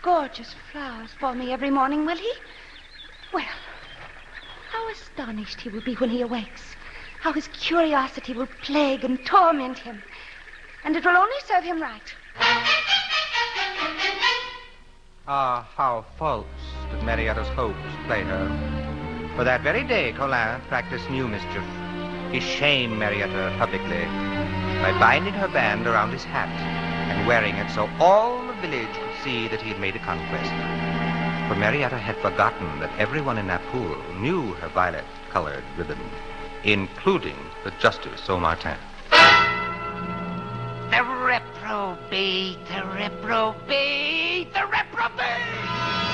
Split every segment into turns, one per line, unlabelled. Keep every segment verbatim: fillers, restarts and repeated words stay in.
gorgeous flowers for me every morning, will he? Well, how astonished he will be when he awakes. How his curiosity will plague and torment him. And it will only serve him right.
Ah, how false did Marietta's hopes play her. For that very day, Colin practiced new mischief. He shamed Marietta publicly by binding her band around his hat and wearing it so all the village could see that he had made a conquest. For Marietta had forgotten that everyone in that pool knew her violet-colored ribbon, including the Justice Saint-Martin.
The reprobate, the reprobate, the reprobate!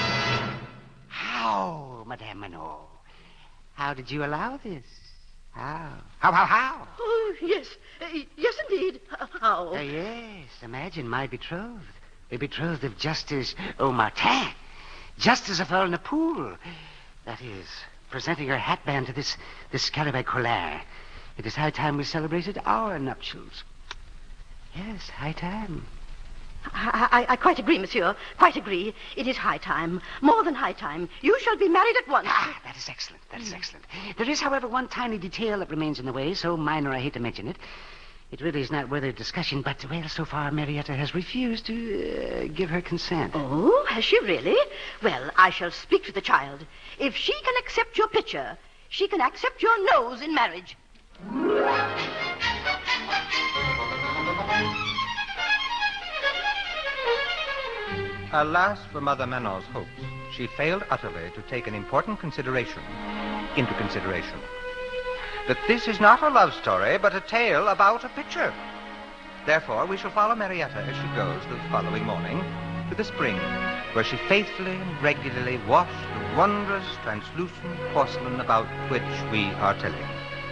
How, Madame Manot? How did you allow this? How? How, how, how?
Oh, yes. Uh, yes, indeed. How?
Uh, yes, imagine my betrothed. The betrothed of Justice Saint-Martin. Justice of all Napool. That is, presenting her hatband to this, this Scalabag Colin. It is high time we celebrated our nuptials. Yes, high time.
I, I, I quite agree, monsieur. Quite agree. It is high time. More than high time. You shall be married at once.
Ah, that is excellent. That is mm. excellent. There is, however, one tiny detail that remains in the way, so minor I hate to mention it. It really is not worthy of discussion, but, well, so far, Marietta has refused to uh, give her consent.
Oh, has she really? Well, I shall speak to the child. If she can accept your picture, she can accept your nose in marriage.
Alas for Mother Manon's hopes. She failed utterly to take an important consideration into consideration. That this is not a love story, but a tale about a picture. Therefore, we shall follow Marietta as she goes the following morning to the spring, where she faithfully and regularly washed the wondrous translucent porcelain about which we are telling.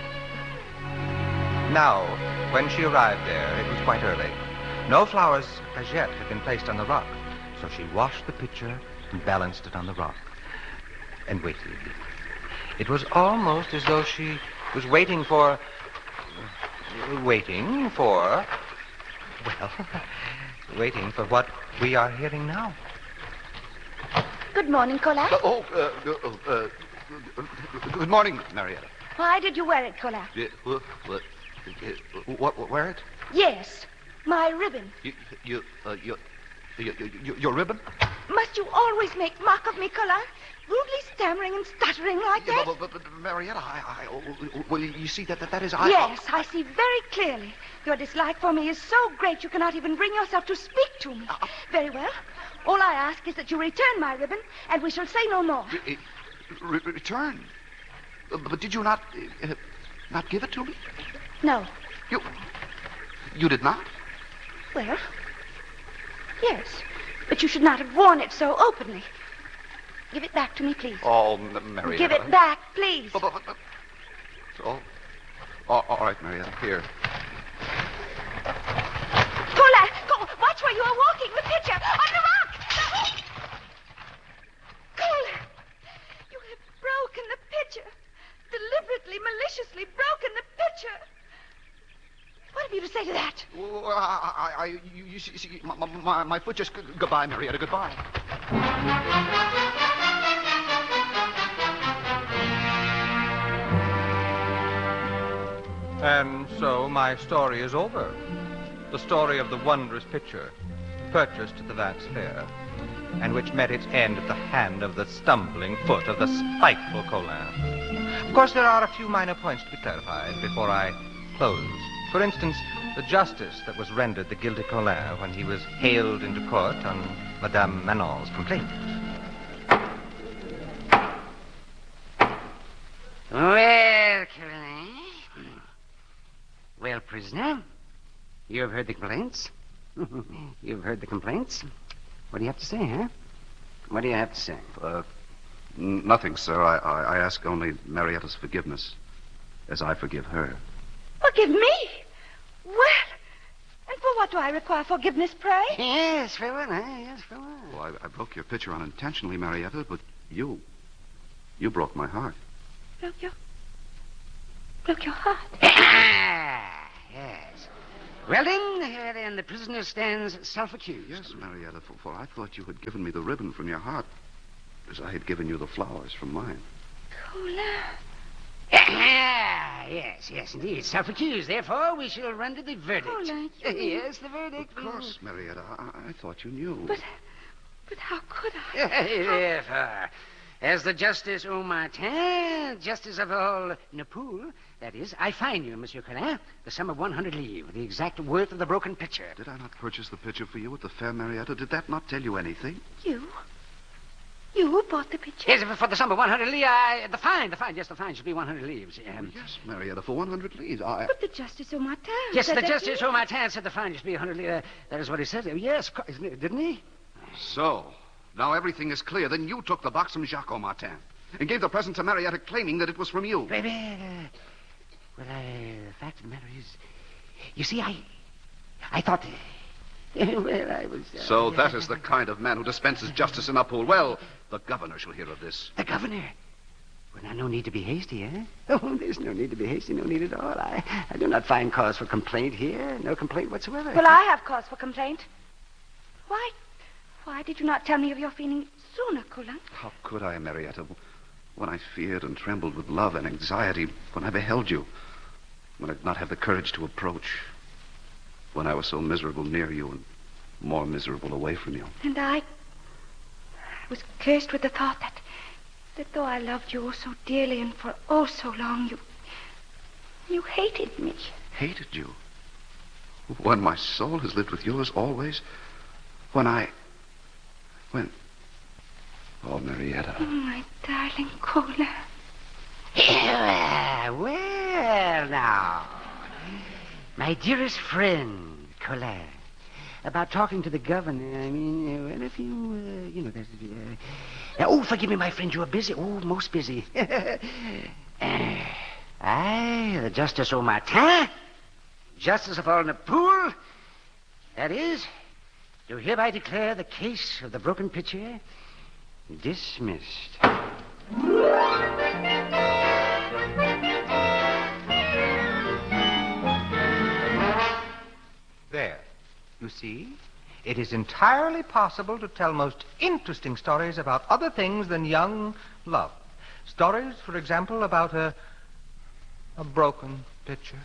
Now, when she arrived there, it was quite early. No flowers as yet had been placed on the rock, so she washed the pitcher and balanced it on the rock and waited. It was almost as though she was waiting for... Waiting for... Well, waiting for what we are hearing now.
Good morning, Colin.
Uh, oh, uh, uh, uh, good morning, Marietta.
Why did you wear it, Colin?
Yeah, what, what, uh, what, what, wear it?
Yes, my ribbon.
You, you, uh, you, you, you, your ribbon?
Must you always make mock of me, Colin? Rudely stammering and stuttering like
yeah,
that?
But, but, but Marietta, I, I, oh, well, you see that that, that is... I,
yes, I see very clearly. Your dislike for me is so great you cannot even bring yourself to speak to me. Uh, very well. All I ask is that you return my ribbon, and we shall say no more.
Re- re- return? Uh, but did you not... Uh, not give it to me?
No.
You... You did not?
Well, yes. But you should not have worn it so openly. Give it back to me, please.
Oh, Marietta.
Give it back, please.
But, but, but, but. Oh, all, all right, Marietta, here.
Colin, go, watch where you are walking. The pitcher, on the rock. Colin, you have broken the pitcher. Deliberately, maliciously broken the pitcher. What have you to say to that?
Well, I, I, I you, you see, see my, my, my foot just... Goodbye, Marietta, goodbye.
And so my story is over. The story of the wondrous picture, purchased at the Vance Fair, and which met its end at the hand of the stumbling foot of the spiteful Colin. Of course, there are a few minor points to be clarified before I close. For instance, the justice that was rendered the guilty Colin when he was haled into court on Madame Manon's complaint.
Well, Colin. Well, prisoner, you have heard the complaints. You've heard the complaints. What do you have to say, huh? What do you have to say?
Uh, n- nothing, sir. I, I, I ask only Marietta's forgiveness, as I forgive her.
Forgive me? Well, and for what do I require forgiveness, pray?
Yes, for what, huh? Yes, for what?
Well, I, I broke your picture unintentionally, Marietta, but you, you broke my heart.
Broke your... broke your heart?
Yes. Well, then, uh, then the prisoner stands self-accused.
Yes, Marietta, for, for I thought you had given me the ribbon from your heart as I had given you the flowers from mine.
Colin.
Yes, yes, indeed. Self-accused. Therefore, we shall render the verdict.
Colin, you...
Yes, the verdict.
Of course, Marietta. I, I thought you knew.
But, but how could I?
Therefore, as the Justice au Martin, Justice of all Naples, that is, I fine you, Monsieur Colin, the sum of one hundred livres, the exact worth of the broken pitcher.
Did I not purchase the pitcher for you at the fair, Marietta? Did that not tell you anything?
You? You bought the picture?
Yes, for the sum of one hundred livres. I, the fine, the fine, yes, the fine should be one hundred livres. Um,
yes, Marietta, for one hundred livres. I...
But the Justice au Martin...
Yes, the
that
Justice
he...
au Martin said the fine should be one hundred livres. That is what he said. Yes, didn't he?
So, now everything is clear. Then you took the box from Jacques Martin and gave the present to Marietta claiming that it was from you.
Baby, uh, well, uh, the fact of the matter is, you see, I, I thought... well, I was... Uh,
so that is the kind of man who dispenses justice in Naples. Well, the governor shall hear of this.
The governor? Well, now, no need to be hasty, eh? Oh, there's no need to be hasty, no need at all. I, I do not find cause for complaint here. No complaint whatsoever.
Well, I have cause for complaint. Why, why did you not tell me of your feeling sooner, Colin?
How could I, Marietta, when I feared and trembled with love and anxiety, when I beheld you, when I did not have the courage to approach, when I was so miserable near you and more miserable away from you.
And I, I was cursed with the thought that, that though I loved you oh so dearly and for oh so long, you, you hated me.
Hated you? When my soul has lived with yours always? When I, when, oh, Marietta.
Oh, my darling Colin.
Well, now, my dearest friend, Colin, about talking to the governor, I mean, uh, well, if you, uh, you know, there's, uh, oh, forgive me, my friend, you are busy. Oh, most busy. uh, I, the Justice au Martin, Justice of all Naples, that is, do hereby declare the case of the broken pitcher dismissed.
There. You see, it is entirely possible to tell most interesting stories about other things than young love. Stories, for example, about a, a broken pitcher.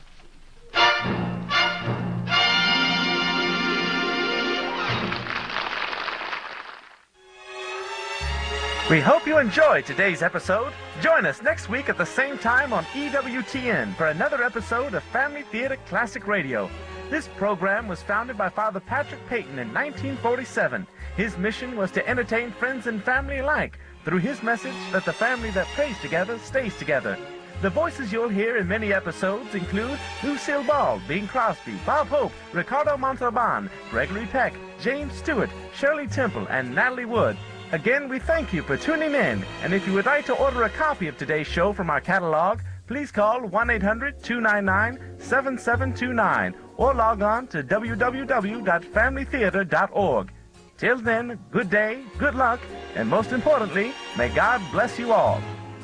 We hope you enjoyed today's episode. Join us next week at the same time on E W T N for another episode of Family Theater Classic Radio. This program was founded by Father Patrick Peyton in nineteen forty-seven. His mission was to entertain friends and family alike through his message that the family that prays together stays together. The voices you'll hear in many episodes include Lucille Ball, Bing Crosby, Bob Hope, Ricardo Montalban, Gregory Peck, James Stewart, Shirley Temple, and Natalie Wood. Again, we thank you for tuning in, and if you would like to order a copy of today's show from our catalog, please call one eight hundred two nine nine seven seven two nine or log on to w w w dot family theater dot org. Till then, good day, good luck, and most importantly, may God bless you all.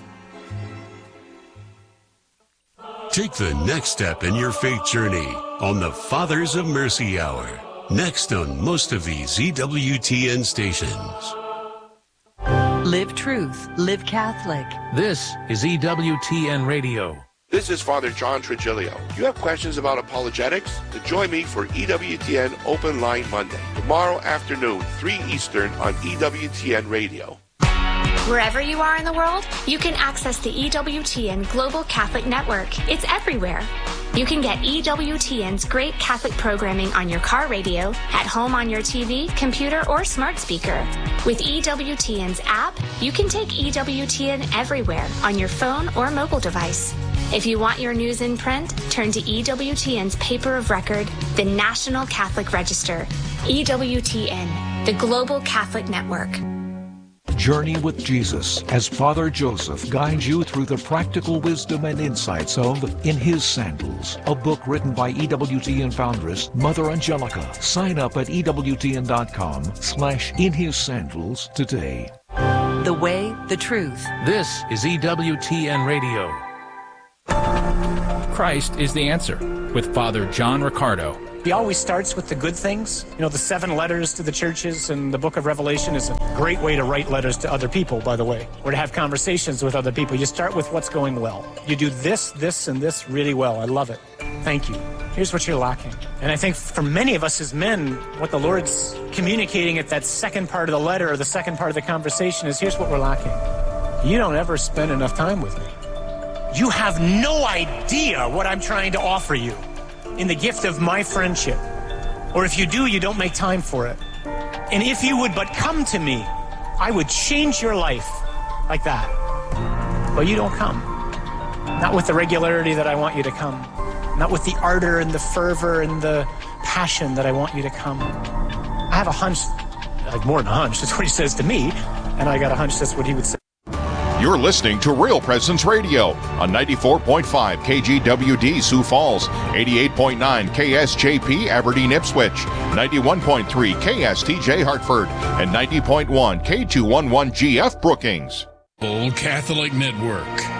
Take the next step in your faith journey on the Fathers of Mercy Hour. Next on most of these E W T N stations.
Live truth, live Catholic.
This is E W T N Radio.
This is Father John Trigilio. You have questions about apologetics? Then join me for E W T N Open Line Monday, tomorrow afternoon, three Eastern on E W T N Radio.
Wherever you are in the world, you can access the E W T N Global Catholic Network. It's everywhere. You can get E W T N's great Catholic programming on your car radio, at home on your T V, computer, or smart speaker. With E W T N's app, you can take E W T N everywhere on your phone or mobile device. If you want your news in print, turn to E W T N's paper of record, the National Catholic Register. E W T N, the Global Catholic Network.
Journey with Jesus as Father Joseph guides you through the practical wisdom and insights of In His Sandals, a book written by E W T N foundress Mother Angelica. Sign up at E W T N dot com slash In His Sandals today.
The way, the truth.
This is E W T N Radio. Christ is the answer. with Father John Riccardo.
He always starts with the good things. You know, the seven letters to the churches and the book of Revelation is a great way to write letters to other people, by the way, or to have conversations with other people. You start with what's going well. You do this, this, and this really well. I love it. Thank you. Here's what you're lacking. And I think for many of us as men, what the Lord's communicating at that second part of the letter or the second part of the conversation is, here's what we're lacking. You don't ever spend enough time with me. You have no idea what I'm trying to offer you in the gift of my friendship. Or if you do, you don't make time for it. And if you would but come to me, I would change your life like that. But you don't come. Not with the regularity that I want you to come. Not with the ardor and the fervor and the passion that I want you to come. I have a hunch, like more than a hunch, that's what he says to me, and I got a hunch that's what he would say.
You're listening to Real Presence Radio on ninety-four point five K G W D Sioux Falls, eighty-eight point nine K S J P Aberdeen Ipswich, ninety-one point three K S T J Hartford, and ninety point one K two eleven G F Brookings.
Old Catholic Network.